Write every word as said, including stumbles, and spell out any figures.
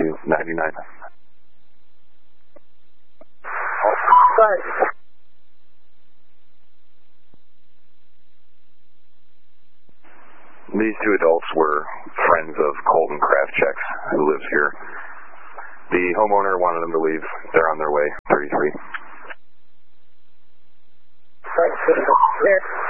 two ninety-nine. Sorry. These two adults were friends of Colton Krafchek's, who lives here. The homeowner wanted them to leave. They're on their way, thirty-three. Right, there.